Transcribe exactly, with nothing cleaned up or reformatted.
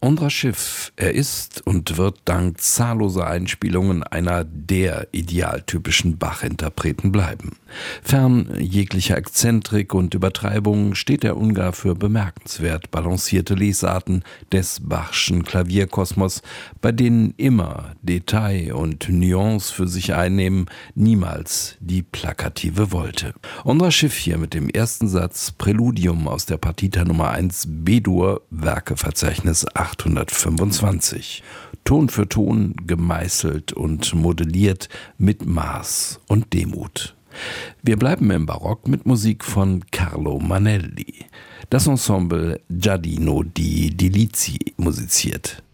Unser Schiff, er ist und wird dank zahlloser Einspielungen einer der idealtypischen Bach-Interpreten bleiben. Fern jeglicher Exzentrik und Übertreibung steht der Ungar für bemerkenswert balancierte Lesarten des Bachschen Klavierkosmos, bei denen immer Detail und Nuance für sich einnehmen, niemals die plakative Wolte. Unser Schiff hier mit dem ersten Satz Präludium aus der Partita Nummer eins B-Dur, Werkeverzeichnis achthundertfünfundzwanzig. Ton für Ton gemeißelt und modelliert mit Maß und Demut. Wir bleiben im Barock mit Musik von Carlo Manelli. Das Ensemble Giardino di Delizie musiziert.